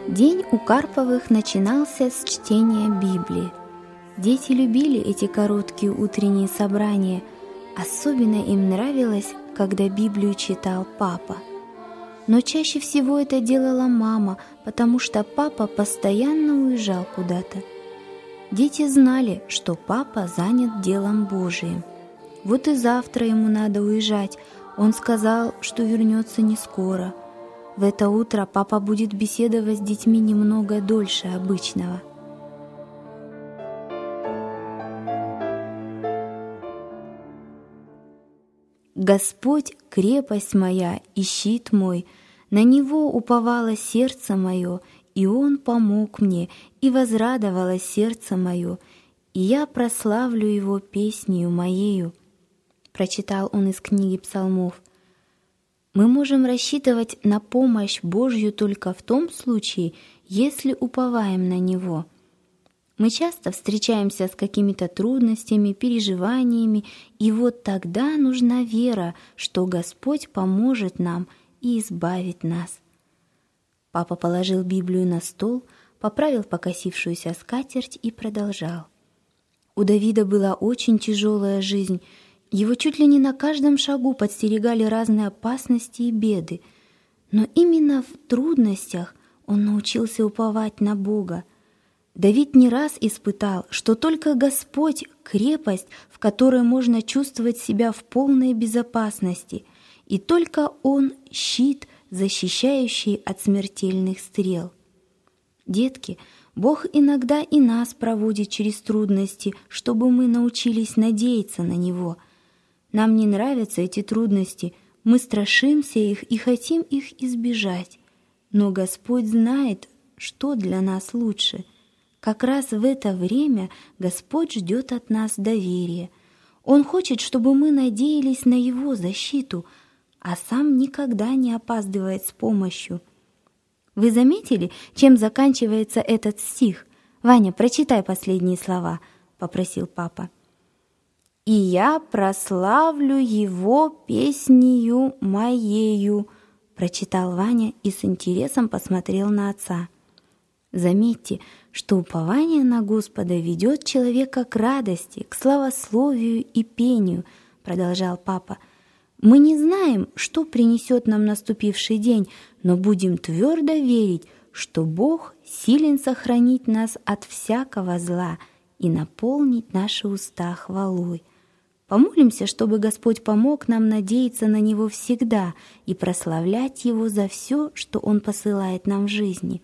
День у Карповых начинался с чтения Библии. Дети любили эти короткие утренние собрания. Особенно им нравилось, когда Библию читал папа. Но чаще всего это делала мама, потому что папа постоянно уезжал куда-то. Дети знали, что папа занят делом Божиим. Вот и завтра ему надо уезжать. Он сказал, что вернется не скоро. В это утро папа будет беседовать с детьми немного дольше обычного. Господь — крепость моя и щит мой, на Него уповало сердце мое, и Он помог мне, и возрадовалось сердце мое, и я прославлю Его песнею моею. Прочитал он из книги Псалмов. Мы можем рассчитывать на помощь Божью только в том случае, если уповаем на Него. Мы часто встречаемся с какими-то трудностями, переживаниями, и вот тогда нужна вера, что Господь поможет нам и избавит нас. Папа положил Библию на стол, поправил покосившуюся скатерть и продолжал. У Давида была очень тяжелая жизнь. Его чуть ли не на каждом шагу подстерегали разные опасности и беды. Но именно в трудностях он научился уповать на Бога. Давид не раз испытал, что только Господь — крепость, в которой можно чувствовать себя в полной безопасности, и только Он — щит, защищающий от смертельных стрел. Детки, Бог иногда и нас проводит через трудности, чтобы мы научились надеяться на Него. Нам не нравятся эти трудности, мы страшимся их и хотим их избежать. Но Господь знает, что для нас лучше. Как раз в это время Господь ждет от нас доверия. Он хочет, чтобы мы надеялись на Его защиту, а сам никогда не опаздывает с помощью. Вы заметили, чем заканчивается этот стих? Ваня, прочитай последние слова, попросил папа. «И я прославлю Его песнею моею», прочитал Ваня и с интересом посмотрел на отца. Заметьте, что упование на Господа ведет человека к радости, к славословию и пению, продолжал папа. Мы не знаем, что принесет нам наступивший день, но будем твердо верить, что Бог силен сохранить нас от всякого зла и наполнить наши уста хвалой. Помолимся, чтобы Господь помог нам надеяться на Него всегда и прославлять Его за все, что Он посылает нам в жизни.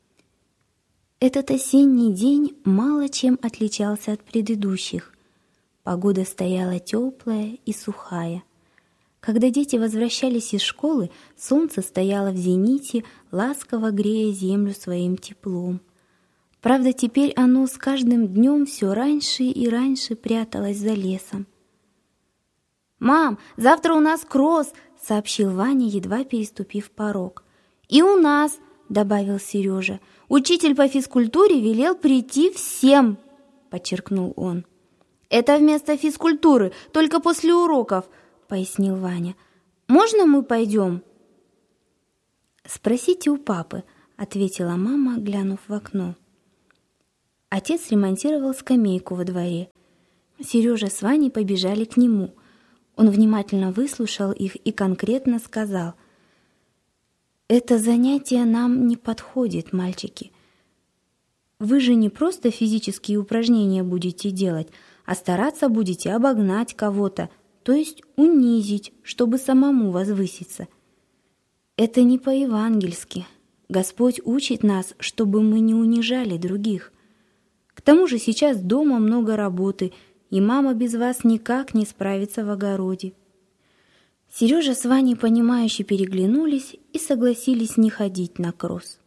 Этот осенний день мало чем отличался от предыдущих. Погода стояла теплая и сухая. Когда дети возвращались из школы, солнце стояло в зените, ласково грея землю своим теплом. Правда, теперь оно с каждым днем все раньше и раньше пряталось за лесом. «Мам, завтра у нас кросс!» — сообщил Ваня, едва переступив порог. «И у нас!» — добавил Сережа. «Учитель по физкультуре велел прийти всем!» — подчеркнул он. «Это вместо физкультуры, только после уроков!» — пояснил Ваня. «Можно мы пойдем?» «Спросите у папы», — ответила мама, глянув в окно. Отец ремонтировал скамейку во дворе. Сережа с Ваней побежали к нему. Он внимательно выслушал их и конкретно сказал: «Это занятие нам не подходит, мальчики. Вы же не просто физические упражнения будете делать, а стараться будете обогнать кого-то, то есть унизить, чтобы самому возвыситься. Это не по-евангельски. Господь учит нас, чтобы мы не унижали других. К тому же сейчас дома много работы, и мама без вас никак не справится в огороде». Сережа с Ваней, понимающе переглянулись и согласились не ходить на кросс.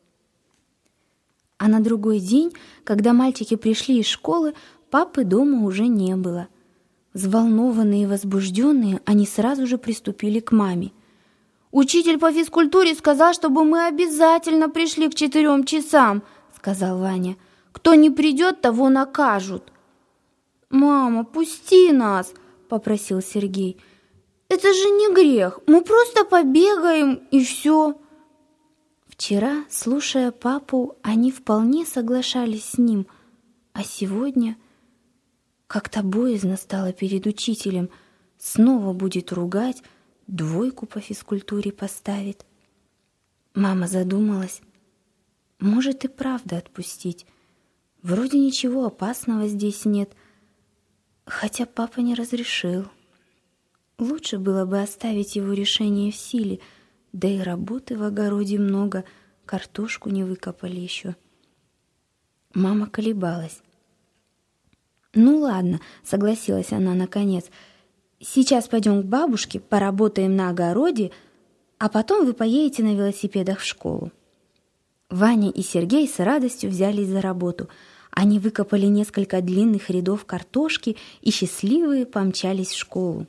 А на другой день, когда мальчики пришли из школы, папы дома уже не было. Взволнованные и возбужденные, они сразу же приступили к маме. «Учитель по физкультуре сказал, чтобы мы обязательно пришли к 4 часам», — сказал Ваня. «Кто не придет, того накажут». «Мама, пусти нас», — попросил Сергей. «Это же не грех, мы просто побегаем и все». В Вчера, слушая папу, они вполне соглашались с ним, а сегодня как-то боязно стало перед учителем. Снова будет ругать, двойку по физкультуре поставит. Мама задумалась. Может и правда отпустить. Вроде ничего опасного здесь нет, хотя папа не разрешил. Лучше было бы оставить его решение в силе, да и работы в огороде много, картошку не выкопали еще. Мама колебалась. «Ну ладно», — согласилась она наконец. «Сейчас пойдем к бабушке, поработаем на огороде, а потом вы поедете на велосипедах в школу». Ваня и Сергей с радостью взялись за работу. Они выкопали несколько длинных рядов картошки и счастливые помчались в школу.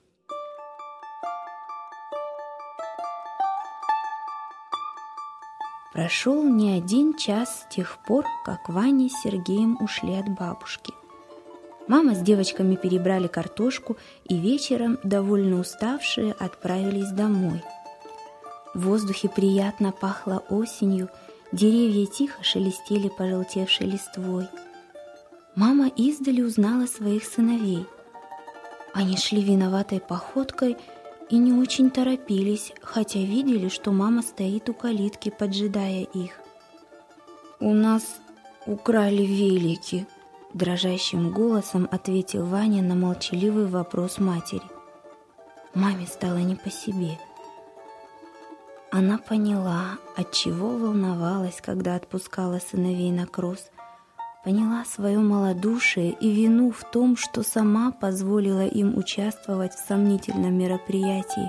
Прошел не один час с тех пор, как Ваня с Сергеем ушли от бабушки. Мама с девочками перебрали картошку и вечером, довольно уставшие, отправились домой. В воздухе приятно пахло осенью, деревья тихо шелестели пожелтевшей листвой. Мама издали узнала своих сыновей. Они шли виноватой походкой и не очень торопились, хотя видели, что мама стоит у калитки, поджидая их. «У нас украли велики», — дрожащим голосом ответил Ваня на молчаливый вопрос матери. Маме стало не по себе. Она поняла, отчего волновалась, когда отпускала сыновей на кросс. Поняла свое малодушие и вину в том, что сама позволила им участвовать в сомнительном мероприятии.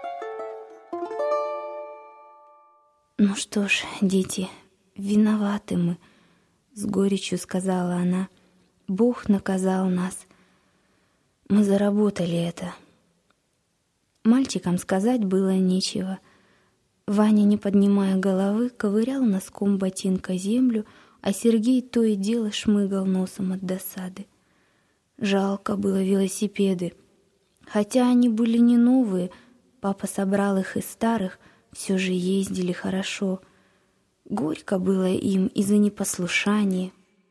«Ну что ж, дети, виноваты мы», — с горечью сказала она. «Бог наказал нас. Мы заработали это». Мальчикам сказать было нечего. Ваня, не поднимая головы, ковырял носком ботинка землю, а Сергей то и дело шмыгал носом от досады. Жалко было велосипеды. Хотя они были не новые, папа собрал их из старых, все же ездили хорошо. Горько было им из-за непослушания.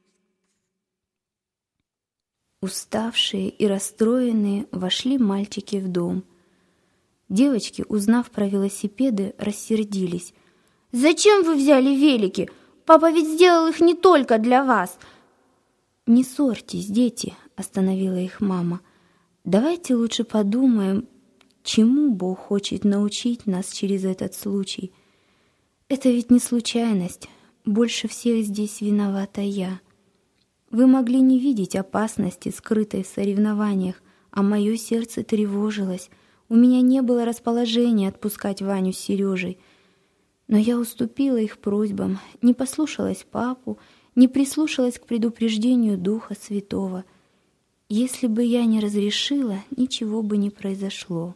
Уставшие и расстроенные вошли мальчики в дом. Девочки, узнав про велосипеды, рассердились. «Зачем вы взяли велики? Папа ведь сделал их не только для вас!» «Не ссорьтесь, дети», — остановила их мама. «Давайте лучше подумаем, чему Бог хочет научить нас через этот случай. Это ведь не случайность. Больше всех здесь виновата я. Вы могли не видеть опасности, скрытой в соревнованиях, а мое сердце тревожилось. У меня не было расположения отпускать Ваню с Сережей. Но я уступила их просьбам, не послушалась папу, не прислушалась к предупреждению Духа Святого. Если бы я не разрешила, ничего бы не произошло».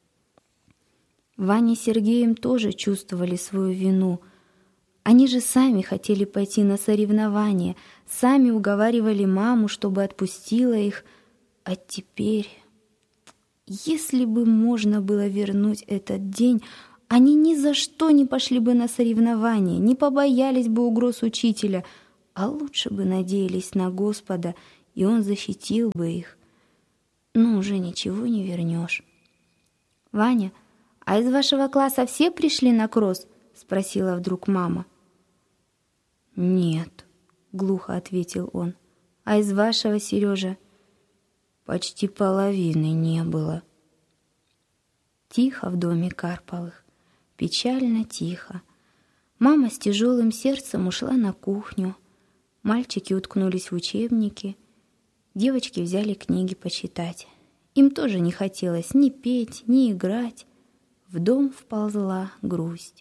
Ваня с Сергеем тоже чувствовали свою вину. Они же сами хотели пойти на соревнования, сами уговаривали маму, чтобы отпустила их. А теперь, если бы можно было вернуть этот день, они ни за что не пошли бы на соревнования, не побоялись бы угроз учителя, а лучше бы надеялись на Господа, и Он защитил бы их. Но уже ничего не вернешь. «Ваня, а из вашего класса все пришли на кросс?» — спросила вдруг мама. «Нет», — глухо ответил он. «А из вашего, Сережа?» «Почти половины не было». Тихо в доме Карповых, печально тихо. Мама с тяжелым сердцем ушла на кухню. Мальчики уткнулись в учебники. Девочки взяли книги почитать. Им тоже не хотелось ни петь, ни играть. В дом вползла грусть.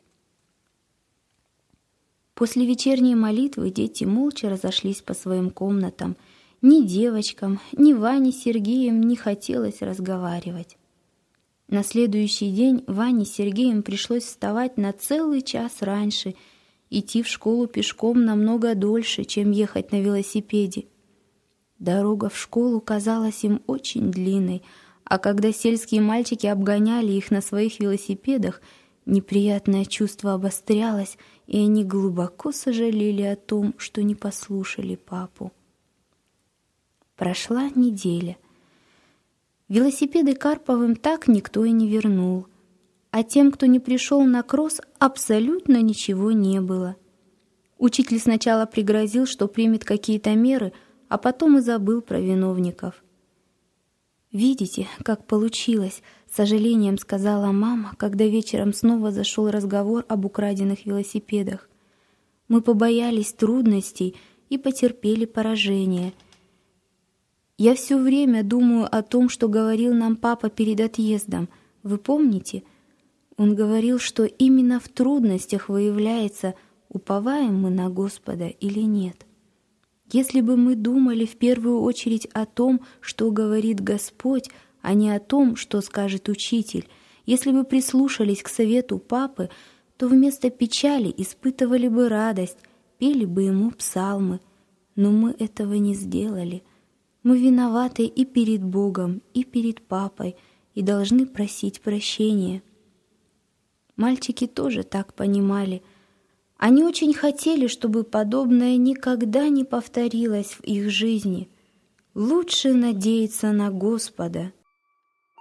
После вечерней молитвы дети молча разошлись по своим комнатам. Ни девочкам, ни Ване с Сергеем не хотелось разговаривать. На следующий день Ване с Сергеем пришлось вставать на целый час раньше, идти в школу пешком намного дольше, чем ехать на велосипеде. Дорога в школу казалась им очень длинной, а когда сельские мальчики обгоняли их на своих велосипедах, неприятное чувство обострялось и они глубоко сожалели о том, что не послушали папу. Прошла неделя. Велосипеды Карповым так никто и не вернул, а тем, кто не пришел на кросс, абсолютно ничего не было. Учитель сначала пригрозил, что примет какие-то меры, а потом и забыл про виновников. «Видите, как получилось», — с сожалением сказала мама, когда вечером снова зашел разговор об украденных велосипедах. «Мы побоялись трудностей и потерпели поражение. Я все время думаю о том, что говорил нам папа перед отъездом. Вы помните? Он говорил, что именно в трудностях выявляется, уповаем мы на Господа или нет. Если бы мы думали в первую очередь о том, что говорит Господь, а не о том, что скажет учитель, если бы прислушались к совету папы, то вместо печали испытывали бы радость, пели бы ему псалмы. Но мы этого не сделали. Мы виноваты и перед Богом, и перед папой, и должны просить прощения». Мальчики тоже так понимали. Они очень хотели, чтобы подобное никогда не повторилось в их жизни. Лучше надеяться на Господа.